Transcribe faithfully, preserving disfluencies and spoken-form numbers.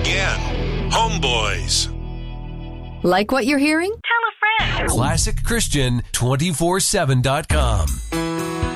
again. Homeboys. Like what you're hearing? Tell a friend. classic christian two four seven dot com.